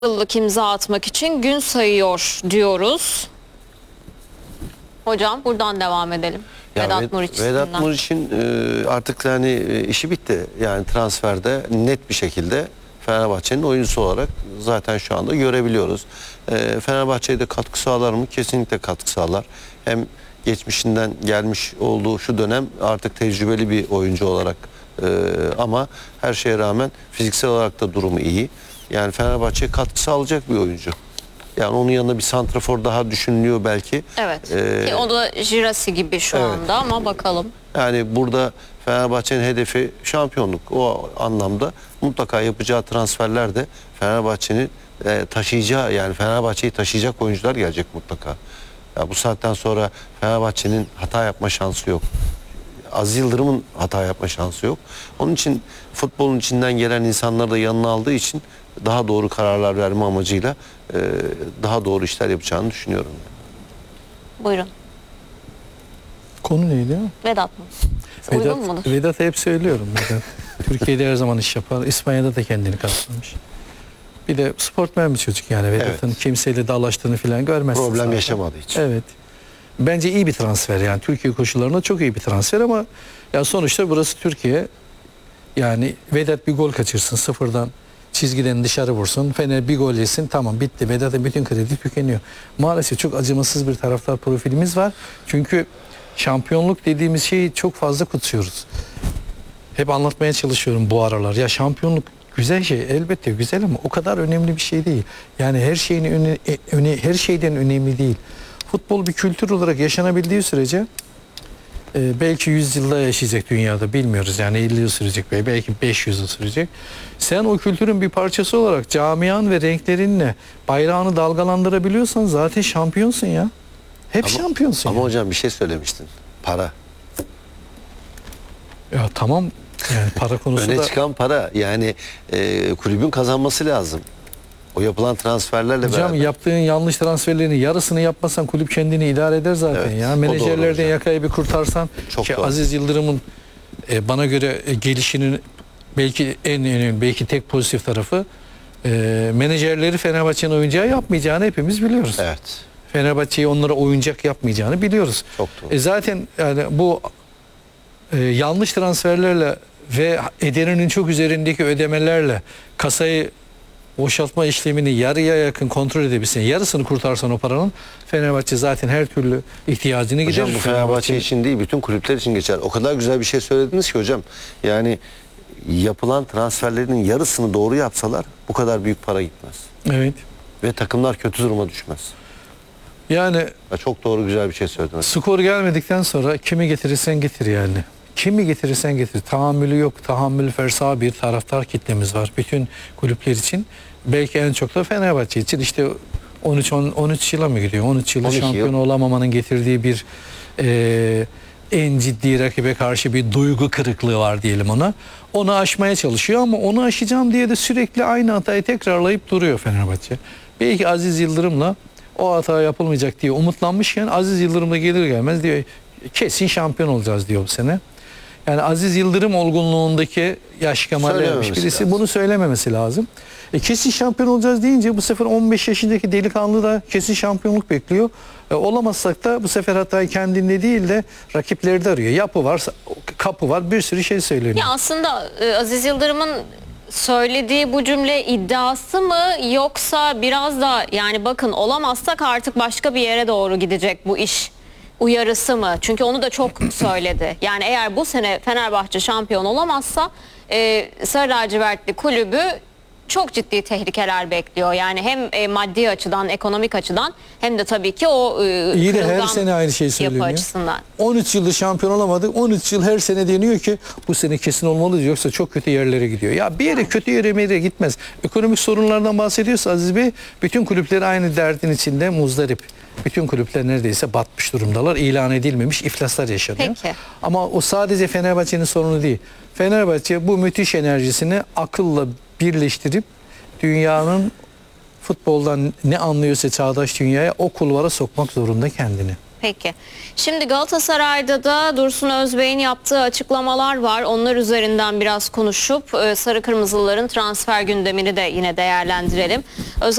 yıllık imza atmak için gün sayıyor diyoruz. Hocam buradan devam edelim. Ya Vedat Muriç Vedat Muriç'in artık işi bitti. Yani transferde net bir şekilde Fenerbahçe'nin oyuncusu olarak zaten şu anda görebiliyoruz. Fenerbahçe'ye de katkı sağlar mı? Kesinlikle katkı sağlar. Hem geçmişinden gelmiş olduğu şu dönem artık tecrübeli bir oyuncu olarak ama her şeye rağmen fiziksel olarak da durumu iyi. Yani Fenerbahçe'ye katkı sağlayacak bir oyuncu. Yani onun yanında bir santrafor daha düşünülüyor belki. Evet. Ki o da Girassi gibi şu anda ama bakalım. Yani burada Fenerbahçe'nin hedefi şampiyonluk. O anlamda mutlaka yapacağı transferler de Fenerbahçe'nin taşıyacağı, yani Fenerbahçe'yi taşıyacak oyuncular gelecek mutlaka. Ya bu saatten sonra Fenerbahçe'nin hata yapma şansı yok. Aziz Yıldırım'ın hata yapma şansı yok. Onun için futbolun içinden gelen insanları da yanına aldığı için daha doğru kararlar verme amacıyla daha doğru işler yapacağını düşünüyorum. Buyurun. Konu neydi? Vedat mı? Uygun mudur? Vedat'ı hep söylüyorum. Vedat. Türkiye'de her zaman iş yapar. İspanya'da da kendini kanıtlamış. Bir de sportmen bir çocuk yani. Vedat'ın kimseyle dalaştığını falan görmezsiniz. Problem zaten. yaşamadığı için. Evet. Bence iyi bir transfer yani. Türkiye koşullarında çok iyi bir transfer ama ya sonuçta burası Türkiye. Yani Vedat bir gol kaçırsın sıfırdan, çizgiden dışarı vursun, Fener bir gol yesin, tamam bitti. Vedat'ın bütün kredi tükeniyor. Maalesef çok acımasız bir taraftar profilimiz var. Çünkü şampiyonluk dediğimiz şeyi çok fazla kutsuyoruz. Hep anlatmaya çalışıyorum bu aralar. Ya şampiyonluk güzel şey, elbette güzel ama o kadar önemli bir şey değil. Yani her şeyin her şeyden önemli değil. Futbol bir kültür olarak yaşanabildiği sürece belki 100 yılda yaşayacak dünyada, bilmiyoruz yani 50 yıl sürecek, belki 500 yıl sürecek. Sen o kültürün bir parçası olarak camian ve renklerinle bayrağını dalgalandırabiliyorsan zaten şampiyonsun ya. Hep şampiyonsun. Ama yani. hocam bir şey söylemiştin. Para. Ya tamam yani para konusu Öne da... çıkan para. Yani kulübün kazanması lazım. O yapılan transferlerle Hocam beraber. yaptığın yanlış transferlerin yarısını yapmasan kulüp kendini idare eder zaten. Evet, Ya o doğru menajerlerden hocam. yakayı bir kurtarsan Çok ki doğru. Aziz Yıldırım'ın bana göre gelişinin belki en önemli, belki tek pozitif tarafı menajerleri Fenerbahçe'nin oyuncağı yapmayacağını hepimiz biliyoruz. Evet. Fenerbahçe'yi onlara oyuncak yapmayacağını biliyoruz. Çok doğru. Zaten yani bu yanlış transferlerle ve ederinin çok üzerindeki ödemelerle kasayı boşaltma işlemini yarıya yakın kontrol edebilsin. Yarısını kurtarsan o paranın, Fenerbahçe zaten her türlü ihtiyacını giderir. Hocam bu Fenerbahçe için değil, bütün kulüpler için geçer. O kadar güzel bir şey söylediniz ki hocam. Yani yapılan transferlerin yarısını doğru yapsalar bu kadar büyük para gitmez. Evet. Ve takımlar kötü duruma düşmez. Yani Ya çok doğru, güzel bir şey söylediniz. skor gelmedikten sonra kimi getirirsen getir yani. Kimi getirirsen getir. Tahammülü yok. Tahammül fersa bir taraftar kitlemiz var. Bütün kulüpler için. Belki en çok da Fenerbahçe için. İşte 13 yıla mı gidiyor? 13 yılı 12 şampiyon yıl. olamamanın getirdiği bir en ciddi rakibe karşı bir duygu kırıklığı var diyelim ona. Onu aşmaya çalışıyor ama onu aşacağım diye de sürekli aynı hatayı tekrarlayıp duruyor Fenerbahçe. Belki Aziz Yıldırım'la o hata yapılmayacak diye umutlanmışken Aziz Yıldırım da gelir gelmez diyor kesin şampiyon olacağız diyor bu sene. Yani Aziz Yıldırım olgunluğundaki yaş kemalle yapmış birisi lazım. bunu söylememesi lazım. Kesin şampiyon olacağız deyince bu sefer 15 yaşındaki delikanlı da kesin şampiyonluk bekliyor. Olamazsak da bu sefer hatayı kendinde değil de rakiplerde arıyor. Yapı var, kapı var, bir sürü şey söyleniyor. Ya aslında Aziz Yıldırım'ın söylediği bu cümle iddiası mı yoksa biraz da yani bakın olamazsak artık başka bir yere doğru gidecek bu iş uyarısı mı? Çünkü onu da çok söyledi. Yani eğer bu sene Fenerbahçe şampiyon olamazsa Sarı Lacivertli kulübü çok ciddi tehlikeler bekliyor. Yani hem maddi açıdan, ekonomik açıdan hem de tabii ki o İyi de her kırılgan sene aynı şey yapı söyleniyor. açısından. 13 yıldır şampiyon olamadı. 13 yıl her sene deniyor ki bu sene kesin olmalı yoksa çok kötü yerlere gidiyor. Ya bir yere kötü yere gitmez. Ekonomik sorunlardan bahsediyorsa Aziz Bey, bütün kulüpler aynı derdin içinde muzdarip. Bütün kulüpler neredeyse batmış durumdalar. İlan edilmemiş iflaslar yaşanıyor. Peki. Ama o sadece Fenerbahçe'nin sorunu değil. Fenerbahçe bu müthiş enerjisini akılla birleştirip dünyanın futboldan ne anlıyorsa çağdaş dünyaya o kulvara sokmak zorunda kendini. Peki. Şimdi Galatasaray'da da Dursun Özbek'in yaptığı açıklamalar var. Onlar üzerinden biraz konuşup Sarı Kırmızılıların transfer gündemini de yine değerlendirelim.